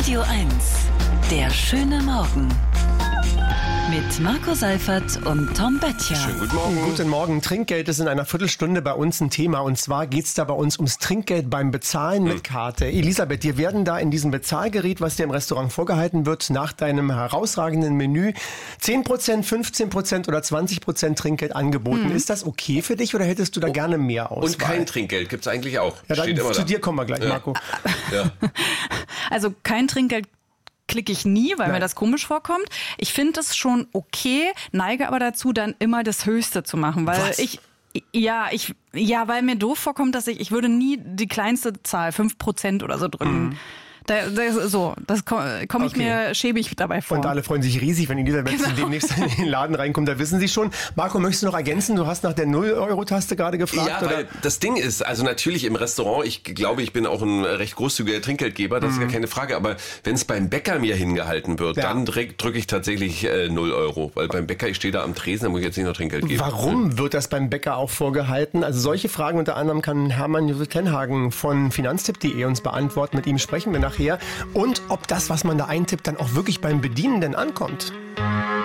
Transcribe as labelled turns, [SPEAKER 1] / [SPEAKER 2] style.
[SPEAKER 1] Radio 1, der schöne Morgen. Mit Marco Seifert und Tom Böttcher.
[SPEAKER 2] Schönen guten Morgen.
[SPEAKER 3] Guten Morgen. Trinkgeld ist in einer Viertelstunde bei uns ein Thema. Und zwar geht's da bei uns ums Trinkgeld beim Bezahlen mit Karte. Elisabeth, dir werden da in diesem Bezahlgerät, was dir im Restaurant vorgehalten wird, nach deinem herausragenden Menü 10%, 15% oder 20% Trinkgeld angeboten. Ist das okay für dich oder hättest du da gerne mehr Auswahl?
[SPEAKER 2] Und kein Trinkgeld gibt's eigentlich auch.
[SPEAKER 3] Ja,
[SPEAKER 2] Steht immer
[SPEAKER 3] zu
[SPEAKER 2] da.
[SPEAKER 3] dir kommen wir gleich, Marco.
[SPEAKER 2] Ja.
[SPEAKER 4] Also kein Trinkgeld klicke ich nie, weil mir das komisch vorkommt. Ich finde es schon okay, neige aber dazu, dann immer das Höchste zu machen, weil
[SPEAKER 3] Was?
[SPEAKER 4] weil mir doof vorkommt, dass ich würde nie die kleinste Zahl, 5% oder so drücken. Das komme ich mir schäbig dabei vor.
[SPEAKER 3] Und alle freuen sich riesig, wenn Elisabeth demnächst in den Laden reinkommt. Da wissen sie schon. Marco, möchtest du noch ergänzen? Du hast nach der 0-Euro-Taste gerade gefragt.
[SPEAKER 2] Ja,
[SPEAKER 3] oder?
[SPEAKER 2] weil das Ding ist, also natürlich im Restaurant, ich glaube, ich bin auch ein recht großzügiger Trinkgeldgeber, das ist ja keine Frage, aber wenn es beim Bäcker mir hingehalten wird, dann drücke ich tatsächlich 0 Euro, weil beim Bäcker, ich stehe da am Tresen, da muss ich jetzt nicht noch Trinkgeld geben.
[SPEAKER 3] Warum wird das beim Bäcker auch vorgehalten? Also solche Fragen unter anderem kann Hermann Josef Tenhagen von finanztipp.de uns beantworten. Mit ihm sprechen wir nachher. Und ob das, was man da eintippt, dann auch wirklich beim Bedienenden ankommt.